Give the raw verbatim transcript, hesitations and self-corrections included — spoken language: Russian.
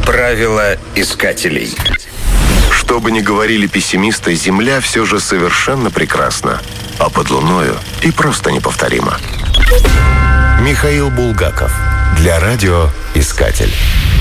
Правила искателей. Что бы ни говорили пессимисты, Земля все же совершенно прекрасна. А под Луною и просто неповторима. Михаил Булгаков. Для радио «Искатель».